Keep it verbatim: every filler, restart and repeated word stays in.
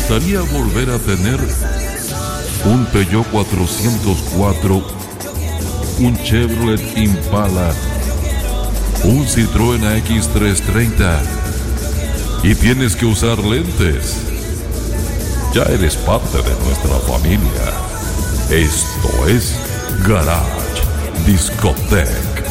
gustaría volver a tener un Peugeot cuatrocientos cuatro, un Chevrolet Impala, un Citroën A X trescientos treinta y tienes que usar lentes? Ya eres parte de nuestra familia. Esto es Garage Discotech.